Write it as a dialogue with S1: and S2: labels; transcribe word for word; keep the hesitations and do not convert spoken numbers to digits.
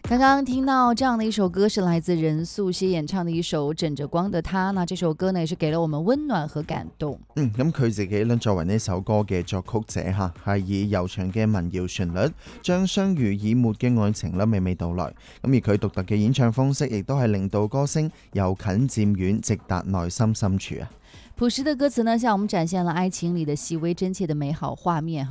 S1: 剛剛聽到這樣的一首歌，是來自任素汐演唱的一首《枕着光的她》。那這首歌呢，也是給了我們溫暖和感動。
S2: 嗯，咁佢自己呢，作為呢首歌嘅作曲者吓，係以悠長嘅民謠旋律，將相濡以沫嘅愛情呢娓娓道來。咁而佢獨特嘅演唱方式，亦都係令到歌聲由近漸遠，直達內心深處啊。
S1: 樸實的歌詞呢，向我們展現了愛情裏的細微真切的美好畫面。